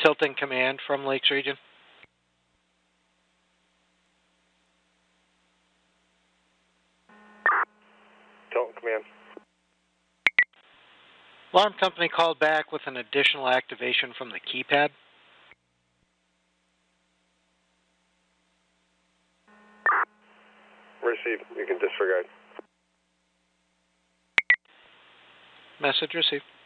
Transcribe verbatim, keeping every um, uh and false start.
Tilton Command from Lakes Region. Tilton Command. Alarm company called back with an additional activation from the keypad. Received. You can disregard. Message received.